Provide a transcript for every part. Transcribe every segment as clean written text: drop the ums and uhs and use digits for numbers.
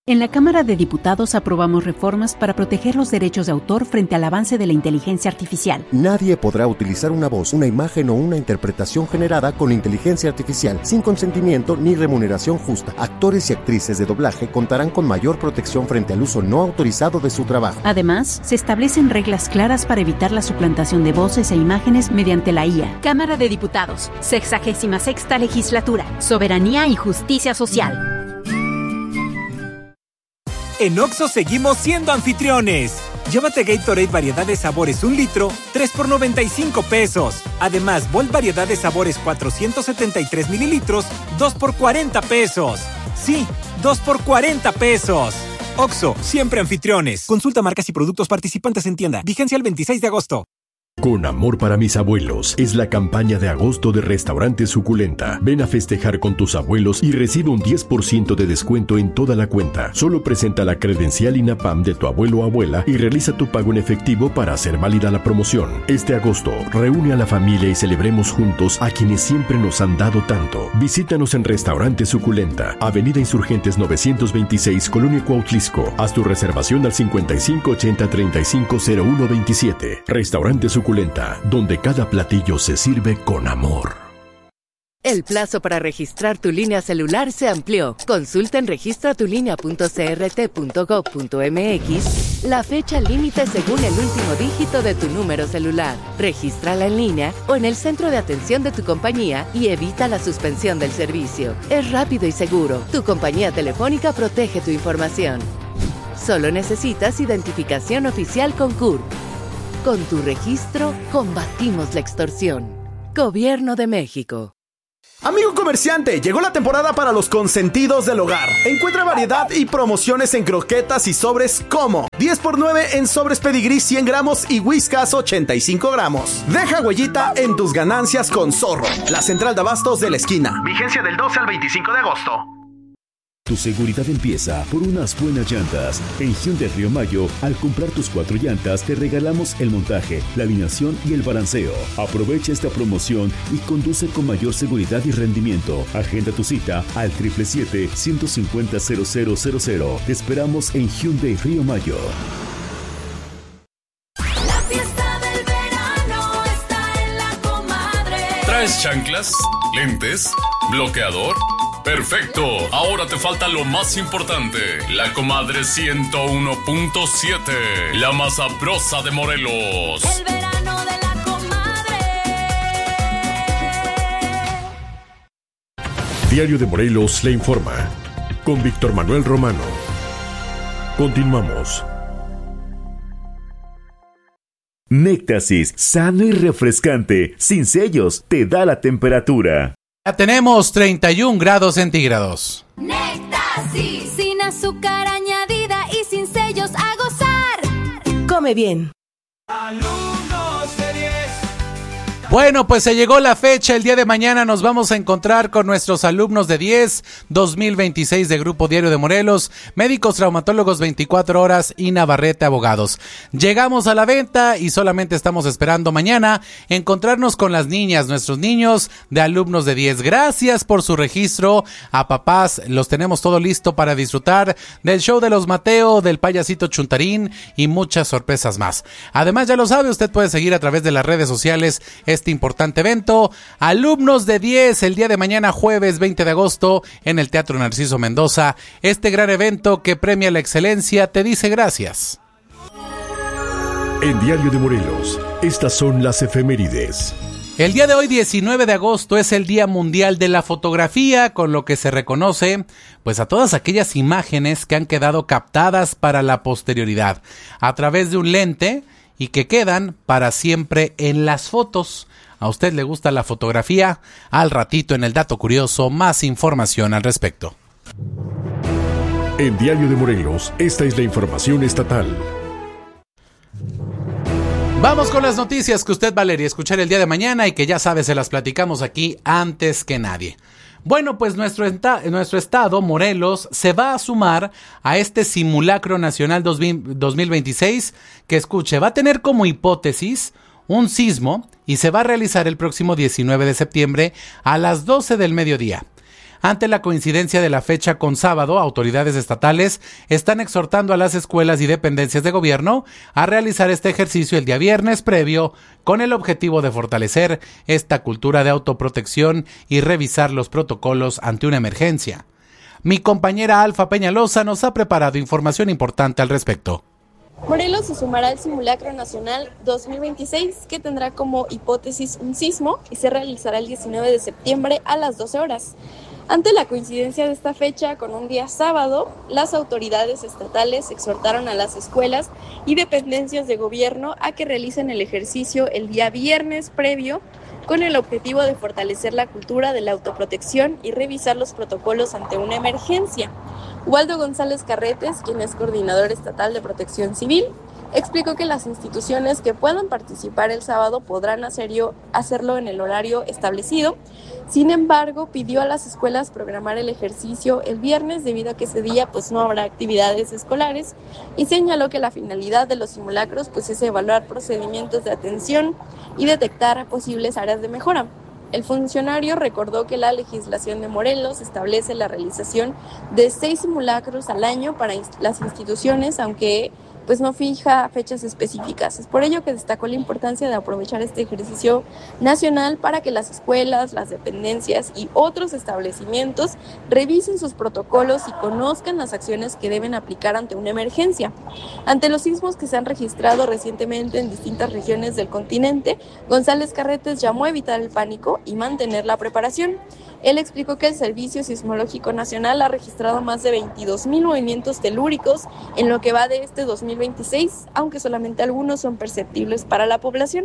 En la Cámara de Diputados aprobamos reformas para proteger los derechos de autor frente al avance de la inteligencia artificial. Nadie podrá utilizar una voz, una imagen o una interpretación generada con inteligencia artificial sin consentimiento ni remuneración justa. Actores y actrices de doblaje contarán con mayor protección frente al uso no autorizado de su trabajo. Además, se establecen reglas claras para evitar la suplantación de voces e imágenes mediante la IA. Cámara de Diputados, 66ª Legislatura, Soberanía y Justicia Social. En Oxxo seguimos siendo anfitriones. Llévate Gatorade variedad de sabores 1 litro, 3 por 95 pesos. Además, Volt variedad de sabores 473 mililitros, 2 por 40 pesos. Sí, 2 por 40 pesos. Oxxo, siempre anfitriones. Consulta marcas y productos participantes en tienda. Vigencia el 26 de agosto. Con amor para mis abuelos es la campaña de agosto de Restaurante Suculenta. Ven a festejar con tus abuelos y recibe un 10% de descuento en toda la cuenta. Solo presenta la credencial INAPAM de tu abuelo o abuela y realiza tu pago en efectivo para hacer válida la promoción. Este agosto, reúne a la familia y celebremos juntos a quienes siempre nos han dado tanto. Visítanos en Restaurante Suculenta, Avenida Insurgentes 926, Colonia Cuautlisco. Haz tu reservación al 5580-350127. Restaurante Suculenta, donde cada platillo se sirve con amor. El plazo para registrar tu línea celular se amplió. Consulta en registratulinea.crt.gov.mx la fecha límite según el último dígito de tu número celular. Regístrala en línea o en el centro de atención de tu compañía y evita la suspensión del servicio. Es rápido y seguro. Tu compañía telefónica protege tu información. Solo necesitas identificación oficial con CURP. Con tu registro, combatimos la extorsión. Gobierno de México. Amigo comerciante, llegó la temporada para los consentidos del hogar. Encuentra variedad y promociones en croquetas y sobres como 10x9 en sobres Pedigrí 100 gramos y Whiskas 85 gramos. Deja huellita en tus ganancias con Zorro, la central de abastos de la esquina. Vigencia del 12 al 25 de agosto. Tu seguridad empieza por unas buenas llantas. En Hyundai Río Mayo, al comprar tus 4 llantas, te regalamos el montaje, la alineación y el balanceo. Aprovecha esta promoción y conduce con mayor seguridad y rendimiento. Agenda tu cita al 777-150-0000. Te esperamos en Hyundai Río Mayo. La fiesta del verano está en La Comadre. ¿Traes chanclas, lentes, bloqueador? ¡Perfecto! Ahora te falta lo más importante. La Comadre 101.7, la más sabrosa de Morelos. El verano de La Comadre. Diario de Morelos le informa. Con Víctor Manuel Romano. Continuamos. Néctasis, sano y refrescante, sin sellos, te da la temperatura. Ya tenemos 31 grados centígrados. Néctasis, sin azúcar añadida y sin sellos, a gozar. Come bien. Alumnos de 10. Bueno, pues se llegó la fecha. El día de mañana nos vamos a encontrar con nuestros alumnos de 10 2026 de Grupo Diario de Morelos, médicos traumatólogos 24 horas y Navarrete Abogados. Llegamos a la venta y solamente estamos esperando mañana encontrarnos con las niñas, nuestros niños de alumnos de 10. Gracias por su registro. A papás los tenemos todo listo para disfrutar del show de los Mateo, del payasito Chuntarín y muchas sorpresas más. Además, ya lo sabe, usted puede seguir a través de las redes sociales este importante evento. Alumnos de 10, el día de mañana, jueves 20 de agosto, en el Teatro Narciso Mendoza. Este gran evento que premia la excelencia te dice gracias. En Diario de Morelos, estas son las efemérides. El día de hoy, 19 de agosto, es el Día Mundial de la Fotografía, con lo que se reconoce pues a todas aquellas imágenes que han quedado captadas para la posterioridad a través de un lente y que quedan para siempre en las fotos. ¿A usted le gusta la fotografía? Al ratito en el Dato Curioso, más información al respecto. En Diario de Morelos, esta es la información estatal. Vamos con las noticias que usted, Valeria, escuchar el día de mañana y que ya sabe, se las platicamos aquí antes que nadie. Bueno, pues nuestro estado, Morelos, se va a sumar a este simulacro nacional 2026 que, escuche, va a tener como hipótesis un sismo y se va a realizar el próximo 19 de septiembre a las 12 del mediodía. Ante la coincidencia de la fecha con sábado, autoridades estatales están exhortando a las escuelas y dependencias de gobierno a realizar este ejercicio el día viernes previo, con el objetivo de fortalecer esta cultura de autoprotección y revisar los protocolos ante una emergencia. Mi compañera Alfa Peñalosa nos ha preparado información importante al respecto. Morelos se sumará al Simulacro Nacional 2026, que tendrá como hipótesis un sismo y se realizará el 19 de septiembre a las 12 horas. Ante la coincidencia de esta fecha con un día sábado, las autoridades estatales exhortaron a las escuelas y dependencias de gobierno a que realicen el ejercicio el día viernes previo, con el objetivo de fortalecer la cultura de la autoprotección y revisar los protocolos ante una emergencia. Waldo González Carretes, quien es coordinador estatal de Protección Civil, explicó que las instituciones que puedan participar el sábado podrán hacerlo en el horario establecido. Sin embargo, pidió a las escuelas programar el ejercicio el viernes debido a que ese día no habrá actividades escolares, y señaló que la finalidad de los simulacros es evaluar procedimientos de atención y detectar posibles áreas de mejora. El funcionario recordó que la legislación de Morelos establece la realización de 6 simulacros al año para las instituciones, aunque no fija fechas específicas. Es por ello que destacó la importancia de aprovechar este ejercicio nacional para que las escuelas, las dependencias y otros establecimientos revisen sus protocolos y conozcan las acciones que deben aplicar ante una emergencia. Ante los sismos que se han registrado recientemente en distintas regiones del continente, González Carretes llamó a evitar el pánico y mantener la preparación. Él explicó que el Servicio Sismológico Nacional ha registrado más de 22,000 movimientos telúricos en lo que va de este 2026, aunque solamente algunos son perceptibles para la población.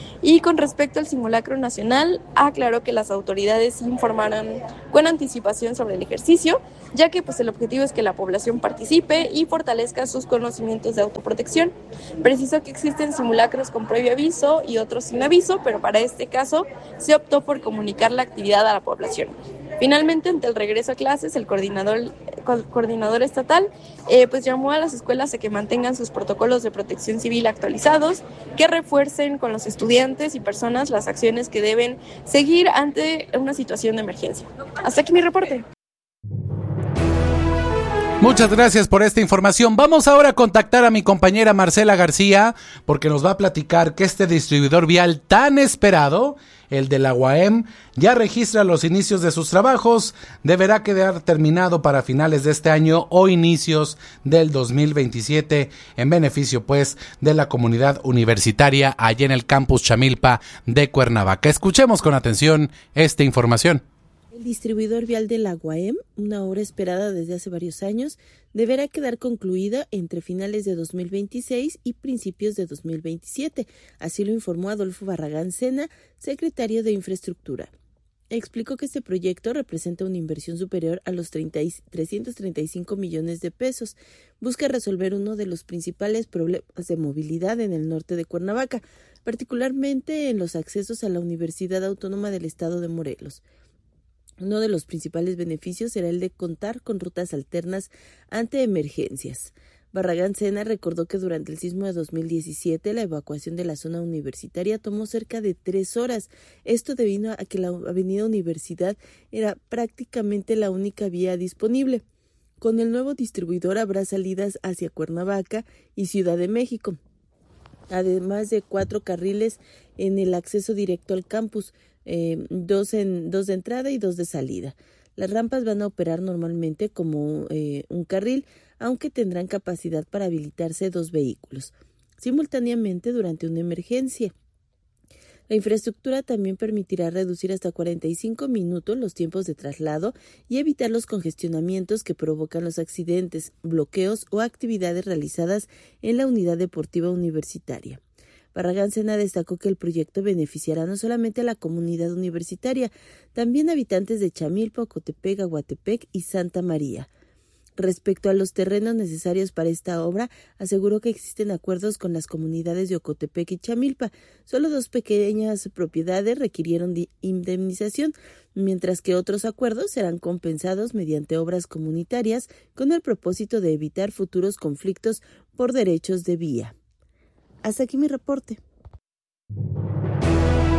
Y con respecto al simulacro nacional, aclaró que las autoridades informarán con anticipación sobre el ejercicio, ya que el objetivo es que la población participe y fortalezca sus conocimientos de autoprotección. Precisó que existen simulacros con previo aviso y otros sin aviso, pero para este caso se optó por comunicar la actividad a la población. Finalmente, ante el regreso a clases, el coordinador estatal llamó a las escuelas a que mantengan sus protocolos de protección civil actualizados, que refuercen con los estudiantes y personas las acciones que deben seguir ante una situación de emergencia. Hasta aquí mi reporte. Muchas gracias por esta información. Vamos ahora a contactar a mi compañera Marcela García, porque nos va a platicar que este distribuidor vial tan esperado, el de la UAM, ya registra los inicios de sus trabajos. Deberá quedar terminado para finales de este año o inicios del 2027, en beneficio de la comunidad universitaria allá en el campus Chamilpa de Cuernavaca. Escuchemos con atención esta información. El distribuidor vial de la UAM, una obra esperada desde hace varios años, deberá quedar concluida entre finales de 2026 y principios de 2027, así lo informó Adolfo Barragán Sena, secretario de Infraestructura. Explicó que este proyecto representa una inversión superior a los 335 millones de pesos. Busca resolver uno de los principales problemas de movilidad en el norte de Cuernavaca, particularmente en los accesos a la Universidad Autónoma del Estado de Morelos. Uno de los principales beneficios será el de contar con rutas alternas ante emergencias. Barragán Sena recordó que durante el sismo de 2017 la evacuación de la zona universitaria tomó cerca de 3 horas. Esto debido a que la avenida Universidad era prácticamente la única vía disponible. Con el nuevo distribuidor habrá salidas hacia Cuernavaca y Ciudad de México, además de 4 carriles en el acceso directo al campus, 2 de entrada y 2 de salida. Las rampas van a operar normalmente como un carril, aunque tendrán capacidad para habilitarse 2 vehículos simultáneamente durante una emergencia. La infraestructura también permitirá reducir hasta 45 minutos los tiempos de traslado y evitar los congestionamientos que provocan los accidentes, bloqueos o actividades realizadas en la unidad deportiva universitaria. Barragán Sena destacó que el proyecto beneficiará no solamente a la comunidad universitaria, también a habitantes de Chamilpa, Ocotepec, Aguatepec y Santa María. Respecto a los terrenos necesarios para esta obra, aseguró que existen acuerdos con las comunidades de Ocotepec y Chamilpa. Solo 2 pequeñas propiedades requirieron de indemnización, mientras que otros acuerdos serán compensados mediante obras comunitarias con el propósito de evitar futuros conflictos por derechos de vía. Hasta aquí mi reporte.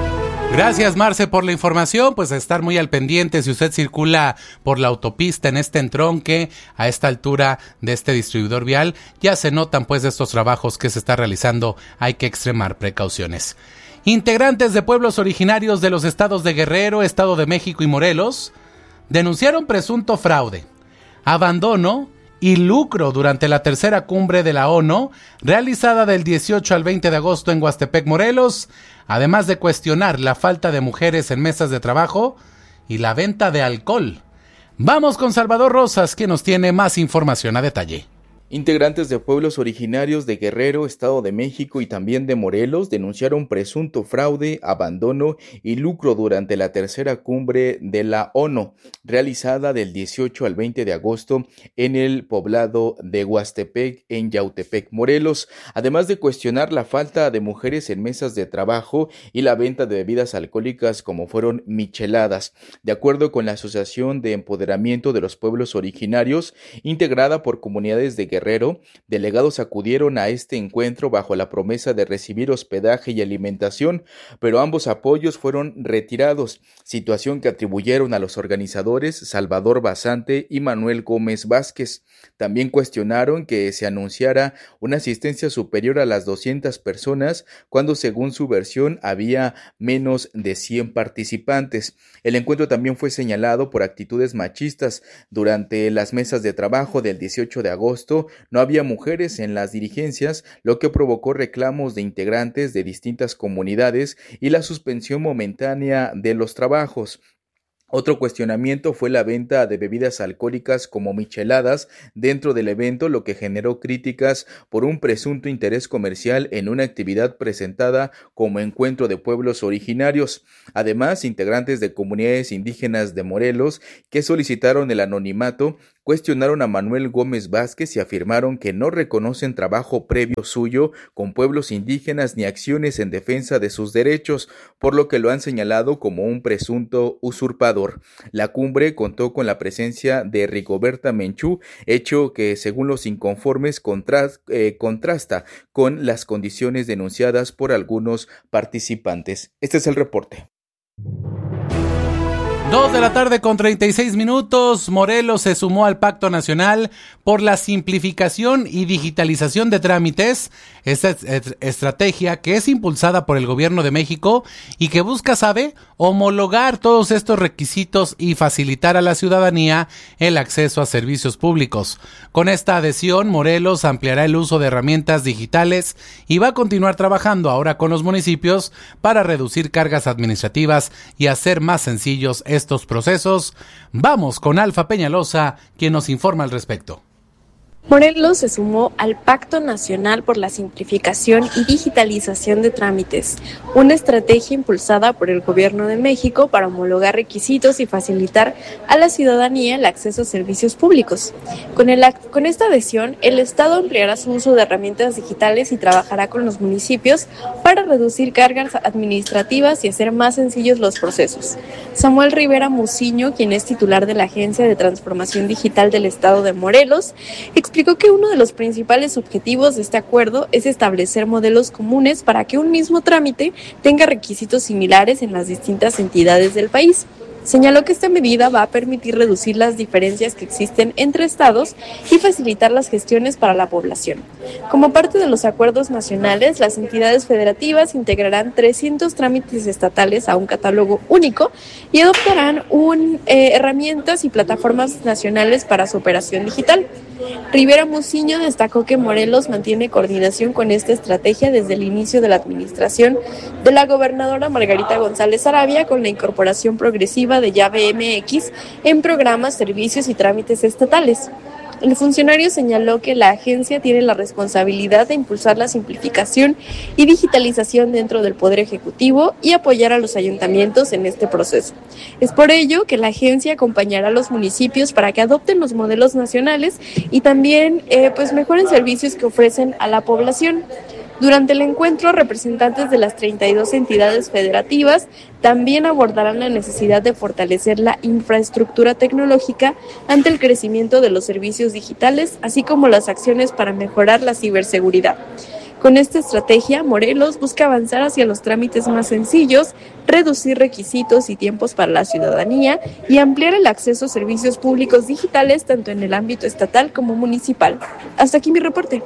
Gracias, Marce, por la información. Pues a estar muy al pendiente si usted circula por la autopista en este entronque a esta altura de este distribuidor vial. Ya se notan pues de estos trabajos que se está realizando. Hay que extremar precauciones. Integrantes de pueblos originarios de los estados de Guerrero, Estado de México y Morelos denunciaron presunto fraude, abandono y lucro durante la tercera cumbre de la ONU, realizada del 18 al 20 de agosto en Huastepec, Morelos, además de cuestionar la falta de mujeres en mesas de trabajo y la venta de alcohol. Vamos con Salvador Rosas, quien nos tiene más información a detalle. Integrantes de pueblos originarios de Guerrero, Estado de México y también de Morelos denunciaron presunto fraude, abandono y lucro durante la tercera cumbre de la ONU, realizada del 18 al 20 de agosto en el poblado de Huastepec, en Yautepec, Morelos, además de cuestionar la falta de mujeres en mesas de trabajo y la venta de bebidas alcohólicas como fueron micheladas. De acuerdo con la Asociación de Empoderamiento de los Pueblos Originarios, integrada por comunidades de Guerrero, delegados acudieron a este encuentro bajo la promesa de recibir hospedaje y alimentación, pero ambos apoyos fueron retirados, situación que atribuyeron a los organizadores Salvador Basante y Manuel Gómez Vázquez. También cuestionaron que se anunciara una asistencia superior a las 200 personas, cuando según su versión había menos de 100 participantes. El encuentro también fue señalado por actitudes machistas. Durante las mesas de trabajo del 18 de agosto, no había mujeres en las dirigencias, lo que provocó reclamos de integrantes de distintas comunidades y la suspensión momentánea de los trabajos. Otro cuestionamiento fue la venta de bebidas alcohólicas como micheladas dentro del evento, lo que generó críticas por un presunto interés comercial en una actividad presentada como encuentro de pueblos originarios. Además, integrantes de comunidades indígenas de Morelos que solicitaron el anonimato cuestionaron a Manuel Gómez Vázquez y afirmaron que no reconocen trabajo previo suyo con pueblos indígenas ni acciones en defensa de sus derechos, por lo que lo han señalado como un presunto usurpador. La cumbre contó con la presencia de Rigoberta Menchú, hecho que según los inconformes contrasta con las condiciones denunciadas por algunos participantes. Este es el reporte. 2:36 p.m, Morelos se sumó al Pacto Nacional por la Simplificación y Digitalización de Trámites, esta estrategia que es impulsada por el Gobierno de México y que busca, homologar todos estos requisitos y facilitar a la ciudadanía el acceso a servicios públicos. Con esta adhesión, Morelos ampliará el uso de herramientas digitales y va a continuar trabajando ahora con los municipios para reducir cargas administrativas y hacer más sencillos estos procesos. Vamos con Alfa Peñalosa, quien nos informa al respecto. Morelos se sumó al Pacto Nacional por la Simplificación y Digitalización de Trámites, una estrategia impulsada por el Gobierno de México para homologar requisitos y facilitar a la ciudadanía el acceso a servicios públicos. Con esta adhesión, el Estado ampliará su uso de herramientas digitales y trabajará con los municipios para reducir cargas administrativas y hacer más sencillos los procesos. Samuel Rivera Muciño, quien es titular de la Agencia de Transformación Digital del Estado de Morelos, explicó que uno de los principales objetivos de este acuerdo es establecer modelos comunes para que un mismo trámite tenga requisitos similares en las distintas entidades del país. Señaló que esta medida va a permitir reducir las diferencias que existen entre estados y facilitar las gestiones para la población. Como parte de los acuerdos nacionales, las entidades federativas integrarán 300 trámites estatales a un catálogo único y adoptarán herramientas y plataformas nacionales para su operación digital. Rivera Muciño destacó que Morelos mantiene coordinación con esta estrategia desde el inicio de la administración de la gobernadora Margarita González Arabia, con la incorporación progresiva de Llave MX en programas, servicios y trámites estatales. El funcionario señaló que la agencia tiene la responsabilidad de impulsar la simplificación y digitalización dentro del Poder Ejecutivo y apoyar a los ayuntamientos en este proceso. Es por ello que la agencia acompañará a los municipios para que adopten los modelos nacionales y también mejoren servicios que ofrecen a la población. Durante el encuentro, representantes de las 32 entidades federativas también abordarán la necesidad de fortalecer la infraestructura tecnológica ante el crecimiento de los servicios digitales, así como las acciones para mejorar la ciberseguridad. Con esta estrategia, Morelos busca avanzar hacia los trámites más sencillos, reducir requisitos y tiempos para la ciudadanía y ampliar el acceso a servicios públicos digitales tanto en el ámbito estatal como municipal. Hasta aquí mi reporte.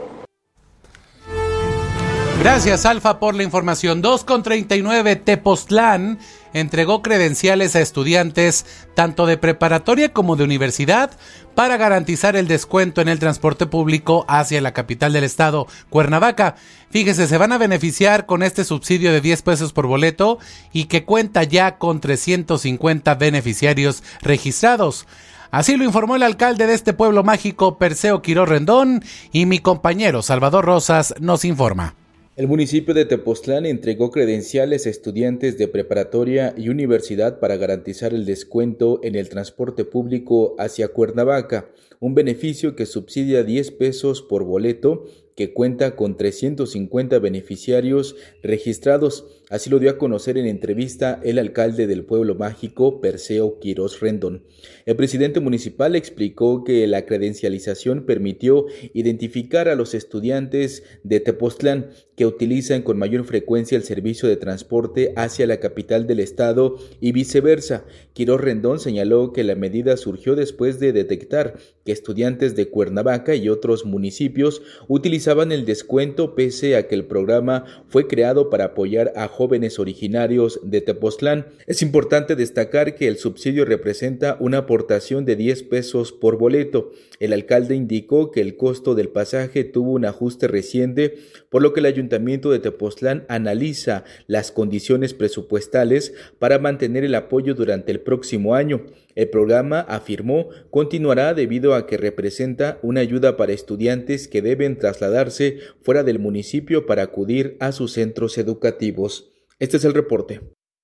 Gracias, Alfa, por la información. 2:39, Tepoztlán entregó credenciales a estudiantes tanto de preparatoria como de universidad para garantizar el descuento en el transporte público hacia la capital del estado, Cuernavaca. Fíjese, se van a beneficiar con este subsidio de 10 pesos por boleto y que cuenta ya con 350 beneficiarios registrados. Así lo informó el alcalde de este pueblo mágico, Perseo Quirós Rendón, y mi compañero Salvador Rosas nos informa. El municipio de Tepoztlán entregó credenciales a estudiantes de preparatoria y universidad para garantizar el descuento en el transporte público hacia Cuernavaca, un beneficio que subsidia 10 pesos por boleto, que cuenta con 350 beneficiarios registrados. Así lo dio a conocer en entrevista el alcalde del pueblo mágico, Perseo Quirós Rendón. El presidente municipal explicó que la credencialización permitió identificar a los estudiantes de Tepoztlán que utilizan con mayor frecuencia el servicio de transporte hacia la capital del estado y viceversa. Quirós Rendón señaló que la medida surgió después de detectar que estudiantes de Cuernavaca y otros municipios utilizaban el descuento pese a que el programa fue creado para apoyar a jóvenes originarios de Tepoztlán. Es importante destacar que el subsidio representa una aportación de 10 pesos por boleto. El alcalde indicó que el costo del pasaje tuvo un ajuste reciente, por lo que el ayuntamiento de Tepoztlán analiza las condiciones presupuestales para mantener el apoyo durante el próximo año. El programa, afirmó, continuará debido a que representa una ayuda para estudiantes que deben trasladarse fuera del municipio para acudir a sus centros educativos. Este es el reporte.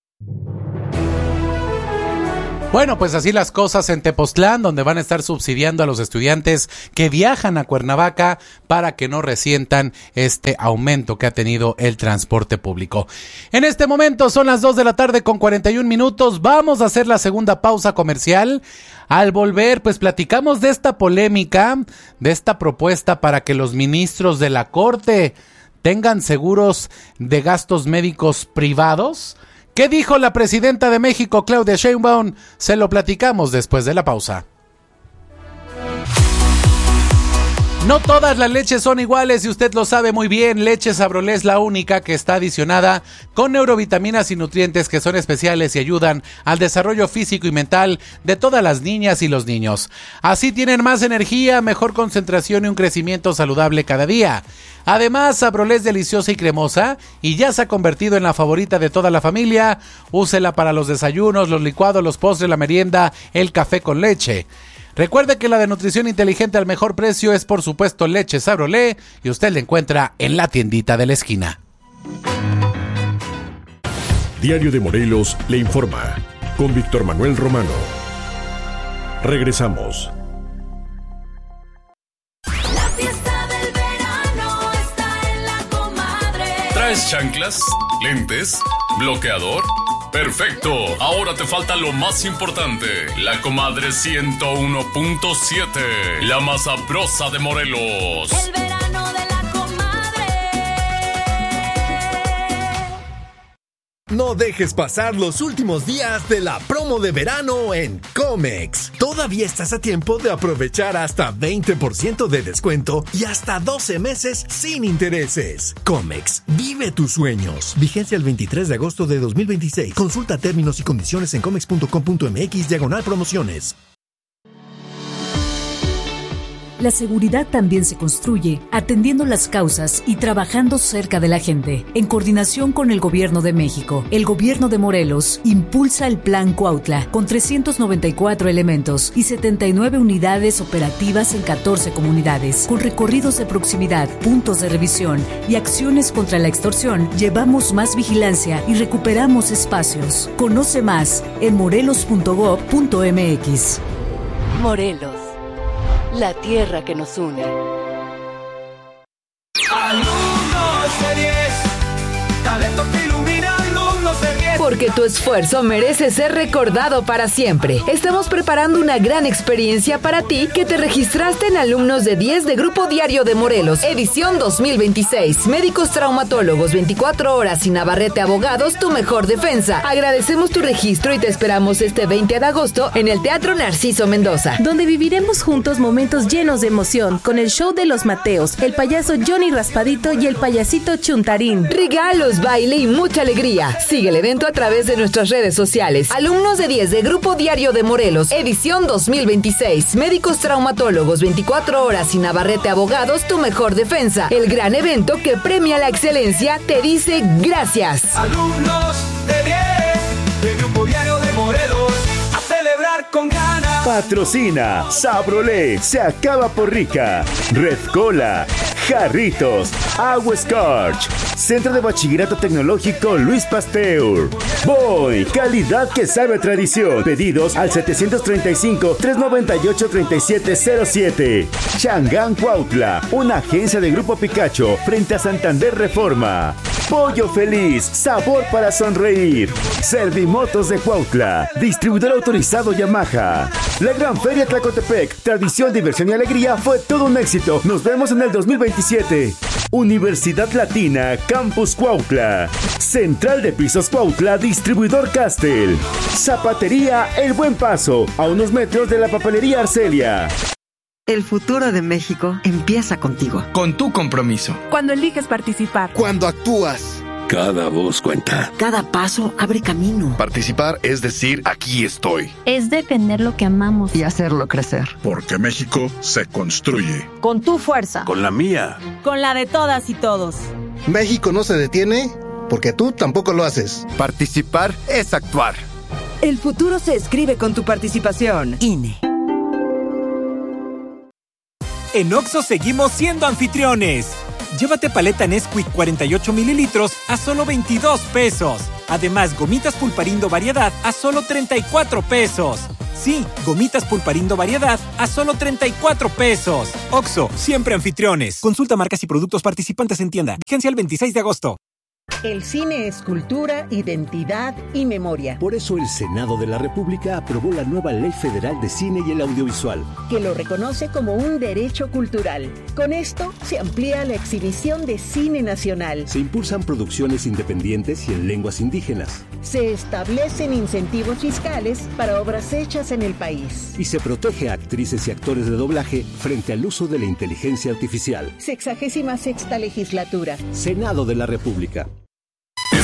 Bueno, pues así las cosas en Tepoztlán, donde van a estar subsidiando a los estudiantes que viajan a Cuernavaca para que no resientan este aumento que ha tenido el transporte público. En este momento son las 2:41 p.m. Vamos a hacer la segunda pausa comercial. Al volver, pues platicamos de esta polémica, de esta propuesta para que los ministros de la Corte tengan seguros de gastos médicos privados. ¿Qué dijo la presidenta de México, Claudia Sheinbaum? Se lo platicamos después de la pausa. No todas las leches son iguales y usted lo sabe muy bien. Leche Sabrolé es la única que está adicionada con neurovitaminas y nutrientes que son especiales y ayudan al desarrollo físico y mental de todas las niñas y los niños. Así tienen más energía, mejor concentración y un crecimiento saludable cada día. Además, Sabrolé es deliciosa y cremosa y ya se ha convertido en la favorita de toda la familia. Úsela para los desayunos, los licuados, los postres, la merienda, el café con leche. Recuerde que la de nutrición inteligente al mejor precio es por supuesto Leche Sabrolé y usted la encuentra en la tiendita de la esquina. Diario de Morelos le informa con Víctor Manuel Romano. Regresamos. La fiesta del verano está en La Comadre. ¿Traes chanclas, lentes, bloqueador? Perfecto, ahora te falta lo más importante, La Comadre 101.7, la más sabrosa de Morelos. El verano de La Comadre. No dejes pasar los últimos días de la promo de verano en Comex. Todavía estás a tiempo de aprovechar hasta 20% de descuento y hasta 12 meses sin intereses. Comex, vive tus sueños. Vigencia el 23 de agosto de 2026. Consulta términos y condiciones en comex.com.mx/promociones. La seguridad también se construye atendiendo las causas y trabajando cerca de la gente. En coordinación con el Gobierno de México, el Gobierno de Morelos impulsa el Plan Cuautla con 394 elementos y 79 unidades operativas en 14 comunidades. Con recorridos de proximidad, puntos de revisión y acciones contra la extorsión, llevamos más vigilancia y recuperamos espacios. Conoce más en morelos.gov.mx. Morelos, la tierra que nos une. Alumnos de 10, talento que ilumina, alumnos de 10. Porque porque tu esfuerzo merece ser recordado para siempre. Estamos preparando una gran experiencia para ti que te registraste en Alumnos de 10 de Grupo Diario de Morelos, edición 2026. Médicos traumatólogos, 24 horas y Navarrete Abogados, tu mejor defensa. Agradecemos tu registro y te esperamos este 20 de agosto en el Teatro Narciso Mendoza, donde viviremos juntos momentos llenos de emoción con el show de los Mateos, el payaso Johnny Raspadito y el payasito Chuntarín. Regalos, baile y mucha alegría. Sigue el evento a través de nuestras redes sociales. Alumnos de 10 de Grupo Diario de Morelos, edición 2026. Médicos traumatólogos, 24 horas y Navarrete Abogados, tu mejor defensa. El gran evento que premia la excelencia te dice gracias. Alumnos de 10 de Grupo Diario de Morelos, a celebrar con ganas. Patrocina Sabrolé, se acaba por rica. Red Cola, Jarritos, Agua Scorch, Centro de Bachillerato Tecnológico Luis Pasteur. Boy, calidad que sabe a tradición. Pedidos al 735-398-3707. Changán Cuautla, una agencia de Grupo Picacho frente a Santander Reforma. Pollo Feliz, sabor para sonreír. Servimotos de Cuautla, distribuidor autorizado Yamaha. La Gran Feria Tlacotepec, tradición, diversión y alegría, fue todo un éxito. Nos vemos en el 2027. Universidad Latina, Campus Cuautla. Central de Pisos Cuautla, distribuidor Castel. Zapatería El Buen Paso, a unos metros de la papelería Arcelia. El futuro de México empieza contigo. Con tu compromiso. Cuando eliges participar. Cuando actúas. Cada voz cuenta. Cada paso abre camino. Participar es decir, aquí estoy. Es defender lo que amamos. Y hacerlo crecer. Porque México se construye. Con tu fuerza. Con la mía. Con la de todas y todos. México no se detiene porque tú tampoco lo haces. Participar es actuar. El futuro se escribe con tu participación. INE. En Oxxo seguimos siendo anfitriones. Llévate paleta Nesquik 48 mililitros a solo 22 pesos. Además, gomitas Pulparindo Variedad a solo 34 pesos. Sí, gomitas Pulparindo Variedad a solo 34 pesos. Oxxo, siempre anfitriones. Consulta marcas y productos participantes en tienda. Vigencia el 26 de agosto. El cine es cultura, identidad y memoria. Por eso el Senado de la República aprobó la nueva Ley Federal de Cine y el Audiovisual, que lo reconoce como un derecho cultural. Con esto se amplía la exhibición de cine nacional. Se impulsan producciones independientes y en lenguas indígenas. Se establecen incentivos fiscales para obras hechas en el país. Y se protege a actrices y actores de doblaje frente al uso de la inteligencia artificial. 66ª legislatura. Senado de la República.